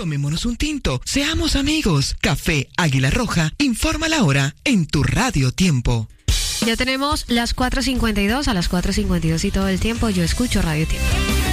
Tomémonos un tinto, seamos amigos. Café Águila Roja, informa la hora en tu Radio Tiempo. Ya tenemos las 4:52, a las 4:52 y todo el tiempo yo escucho Radio Tiempo.